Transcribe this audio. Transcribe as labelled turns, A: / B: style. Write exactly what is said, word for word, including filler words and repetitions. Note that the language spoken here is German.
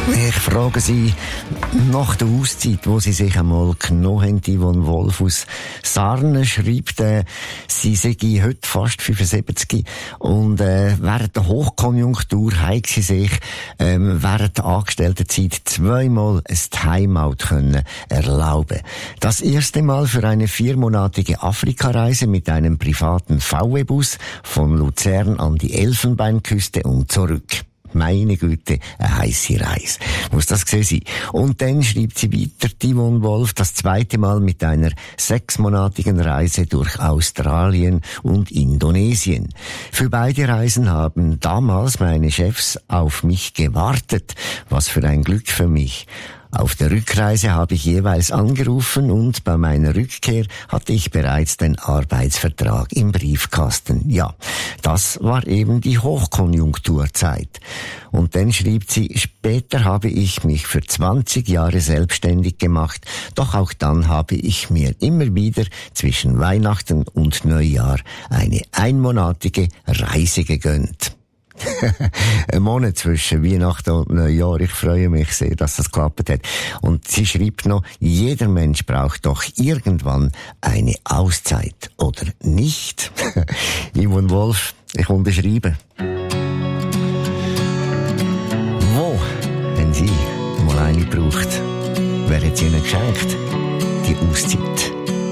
A: Ich frage Sie, nach der Auszeit, wo Sie sich einmal genommen haben, Yvonne Wolf aus Sarnen, schreibt, äh, sie sei heute fast fünfundsiebzig und äh, während der Hochkonjunktur haben sie sich ähm, während der Angestelltenzeit zweimal ein Timeout können erlauben. Das erste Mal für eine viermonatige Afrikareise mit einem privaten V W-Bus von Luzern an die Elfenbeinküste und zurück. Meine Güte, eine heisse Reise. Muss das gewesen sein. Und dann schreibt sie weiter, Yvonne Wolf, das zweite Mal mit einer sechsmonatigen Reise durch Australien und Indonesien. Für beide Reisen haben damals meine Chefs auf mich gewartet. Was für ein Glück für mich. Auf der Rückreise habe ich jeweils angerufen und bei meiner Rückkehr hatte ich bereits den Arbeitsvertrag im Briefkasten. Ja, das war eben die Hochkonjunkturzeit. Und dann schrieb sie, später habe ich mich für zwanzig Jahre selbstständig gemacht, doch auch dann habe ich mir immer wieder zwischen Weihnachten und Neujahr eine einmonatige Reise gegönnt. Ein Monat zwischen Weihnachten und Neujahr. Ich freue mich sehr, dass das geklappt hat. Und sie schreibt noch, jeder Mensch braucht doch irgendwann eine Auszeit, oder nicht? Yvonne Wolf, ich unterschreibe. Wo, wenn sie mal eine braucht, wer hat sie ihnen geschenkt? Die Auszeit.